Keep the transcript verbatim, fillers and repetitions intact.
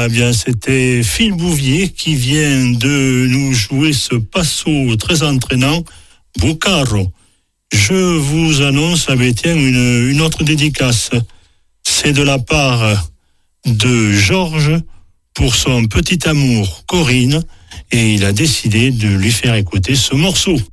Voilà, eh bien c'était Phil Bouvier qui vient de nous jouer ce passo très entraînant, Bucaro. Je vous annonce, ah ben tiens, une, une autre dédicace. C'est de la part de Georges pour son petit amour Corinne, et il a décidé de lui faire écouter ce morceau.